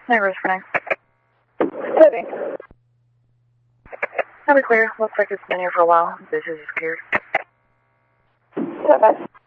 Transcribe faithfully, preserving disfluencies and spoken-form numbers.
Night Rose for nine. Heavy. I'll be clear. Looks like it's been here for a while. This is cleared. Okay.